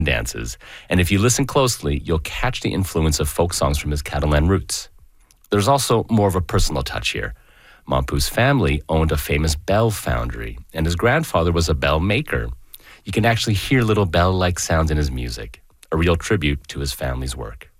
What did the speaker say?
dances. And if you listen closely, you'll catch the influence of folk songs from his Catalan roots. There's also more of a personal touch here. Montpou's family owned a famous bell foundry, and his grandfather was a bell maker. You can actually hear little bell-like sounds in his music, a real tribute to his family's work.